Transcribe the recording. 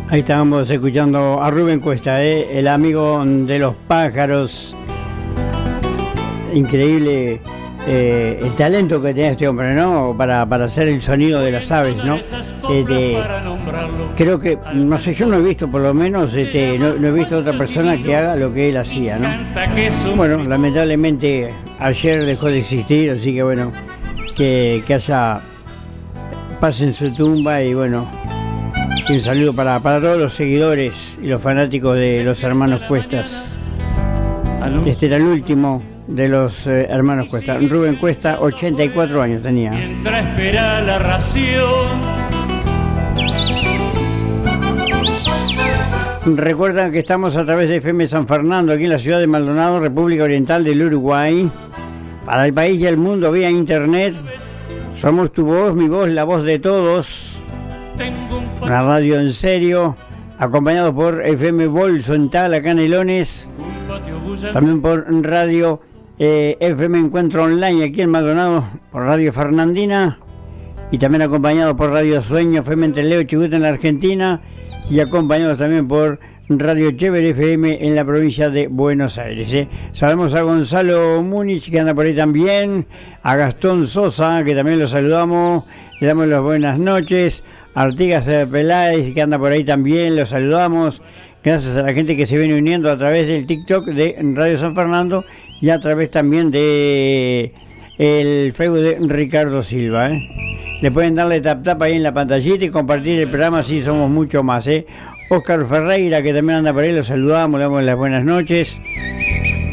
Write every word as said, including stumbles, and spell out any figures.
Ahí estábamos escuchando a Rubén Cuesta, ¿eh? El amigo de los pájaros. Increíble eh, el talento que tiene este hombre, ¿no? Para, para hacer el sonido de las aves, ¿no? Este, creo que, no sé, yo no he visto, por lo menos, este, no, no he visto otra persona que haga lo que él hacía, ¿no? Bueno, lamentablemente ayer dejó de existir, así que bueno, que, que haya paz en su tumba y bueno, y un saludo para, para todos los seguidores y los fanáticos de los hermanos Cuestas. Este era el último de los eh, hermanos Cuesta. Rubén Cuesta, ochenta y cuatro años tenía. Mientras espera la ración. Recuerdan que estamos a través de F M San Fernando, aquí en la ciudad de Maldonado, República Oriental del Uruguay, para el país y el mundo vía internet. Somos tu voz, mi voz, la voz de todos. Una radio en serio, acompañado por F M Bolso en Tala, Canelones. También por radio eh, F M Encuentro Online aquí en Maldonado, por Radio Fernandina. Y también acompañado por Radio Sueño F M en Leo, Chubut en la Argentina. Y acompañados también por Radio Chévere F M en la provincia de Buenos Aires. ¿eh? Saludamos a Gonzalo Múnich, que anda por ahí también, a Gastón Sosa, que también lo saludamos, le damos las buenas noches, a Artigas Peláez, que anda por ahí también, lo saludamos, gracias a la gente que se viene uniendo a través del TikTok de Radio San Fernando y a través también de el Facebook de Ricardo Silva. ¿eh? Le pueden darle tap tap ahí en la pantallita y compartir el programa, así somos mucho más. ¿eh? Óscar Ferreira, que también anda por ahí, lo saludamos, le damos las buenas noches.